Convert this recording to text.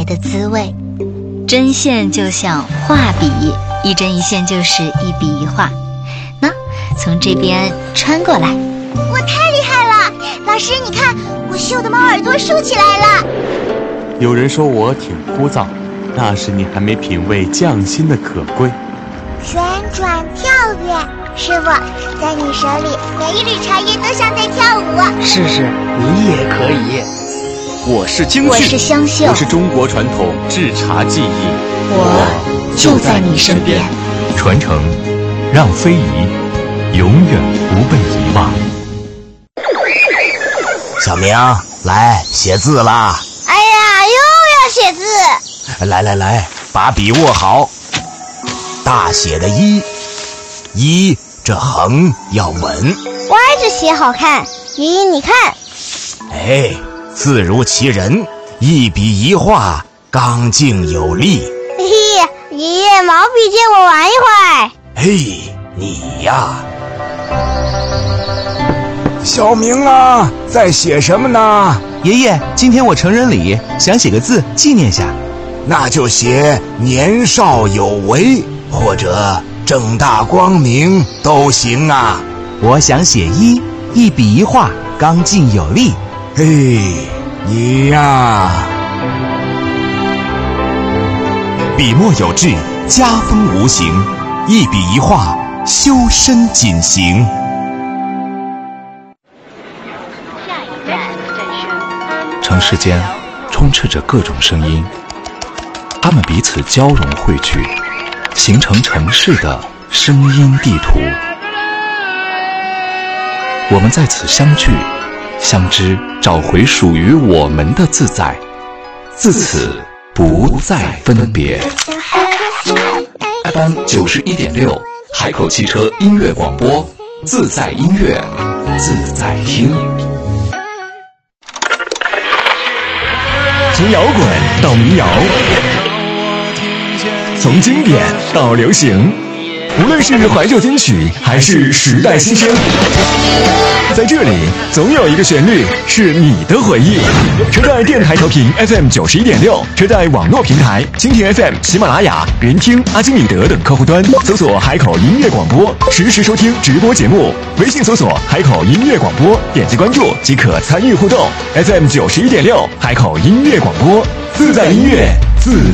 的滋味。针线就像画笔，一针一线就是一笔一画。那从这边穿过来， 我太厉害了！老师，你看，我绣的猫耳朵竖起来了。 有人说我挺枯燥，那是你还没品味匠心的可贵。 旋转跳跃，师傅，在你手里，每一缕茶叶都像在跳舞。 试试，你也可以。 我是京剧， 我是湘绣， 我是中国传统制茶技艺， 我就在你身边。 传承，让非遗永远不被遗忘。 小明，来写字啦！ 哎呀，又要写字！ 来，把笔握好。大写的一，这横要稳， 歪着写好看。爷爷，你看， 哎，字如其人，一笔一画，刚劲有力。 嘿嘿，爷爷，毛笔借我玩一会儿。 嘿，你呀， 小明啊，在写什么呢？ 爷爷，今天我成人礼，想写个字纪念下。 那就写年少有为，或者正大光明都行啊。 我想写一笔一画，刚劲有力。 嘿，你呀， 笔墨有致，家风无形，一笔一画，修身谨行。城市间充斥着各种声音，它们彼此交融汇聚，形成城市的声音地图。我们在此相聚相知，找回属于我们的自在，自此不再分别。FM 91.6，海口汽车音乐广播，自在音乐，自在听。 从摇滚到民谣，从经典到流行，无论是怀旧金曲还是时代新声，在这里总有一个旋律是你的回忆。车载电台调频 FM 91.6，车载网络平台蜻蜓 FM、喜马拉雅、人听、阿基米德等客户端搜索海口音乐广播，实时收听直播节目。微信搜索海口音乐广播，点击关注即可参与互动。FM 91.6，海口音乐广播，自在音乐，自